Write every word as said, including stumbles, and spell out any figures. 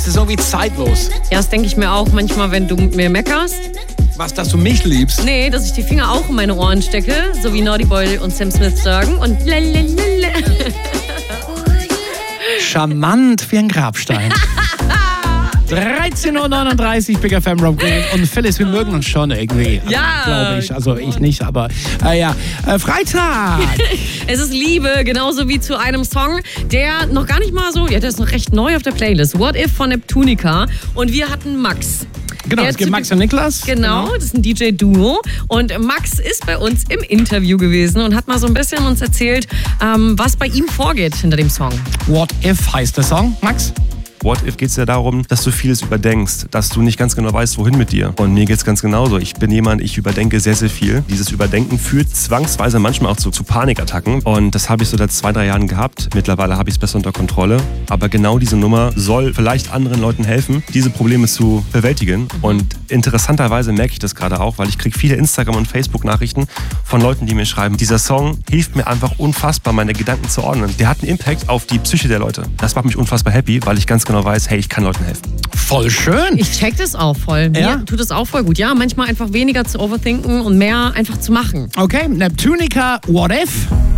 Das ist irgendwie zeitlos. Ja, das denke ich mir auch manchmal, wenn du mit mir meckerst. Was, dass du mich liebst? Nee, dass ich die Finger auch in meine Ohren stecke, so wie Naughty Boy und Sam Smith sagen. Und lalalala. Charmant wie ein Grabstein. dreizehn Uhr neununddreißig, Big F M, Rob Green und Phyllis, wir mögen uns schon irgendwie. Ja. Glaube ich. Also ich nicht, aber äh, ja. Äh, Freitag. Es ist Liebe, genauso wie zu einem Song, der noch gar nicht mal so, ja, der ist noch recht neu auf der Playlist. What If von Neptunica. Und wir hatten Max. Genau, es gibt Max und Niklas. Genau, das ist ein D J-Duo. Und Max ist bei uns im Interview gewesen und hat mal so ein bisschen uns erzählt, ähm, was bei ihm vorgeht hinter dem Song. What If heißt der Song, Max? What If geht es ja darum, dass du vieles überdenkst, dass du nicht ganz genau weißt, wohin mit dir. Und mir geht es ganz genauso. Ich bin jemand, ich überdenke sehr, sehr viel. Dieses Überdenken führt zwangsweise manchmal auch zu, zu Panikattacken. Und das habe ich so seit zwei, drei Jahren gehabt. Mittlerweile habe ich es besser unter Kontrolle. Aber genau diese Nummer soll vielleicht anderen Leuten helfen, diese Probleme zu bewältigen. Und interessanterweise merke ich das gerade auch, weil ich kriege viele Instagram- und Facebook-Nachrichten von Leuten, die mir schreiben, dieser Song hilft mir einfach unfassbar, meine Gedanken zu ordnen. Der hat einen Impact auf die Psyche der Leute. Das macht mich unfassbar happy, weil ich ganz genau weiß, hey, ich kann Leuten helfen. Voll schön. Ich check das auch voll. Ja? Mir tut es auch voll gut. Ja, manchmal einfach weniger zu overthinken und mehr einfach zu machen. Okay, Neptunica, What If?